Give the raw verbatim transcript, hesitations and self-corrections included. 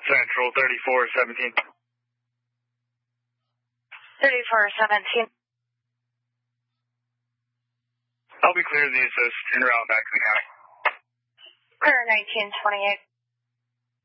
Central thirty-four seventeen. thirty-four seventeen. I'll be clear of the assist en route back to the county. Clear nineteen twenty-eight.